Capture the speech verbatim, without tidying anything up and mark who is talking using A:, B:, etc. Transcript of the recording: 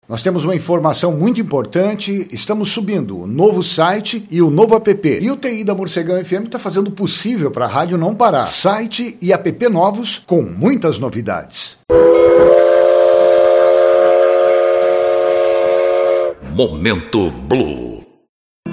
A: Nós temos uma informação muito importante, estamos subindo o novo site e o novo app. E o T I da Morcegão F M está fazendo o possível para a rádio não parar. Site e app novos com muitas novidades.
B: Momento Blue.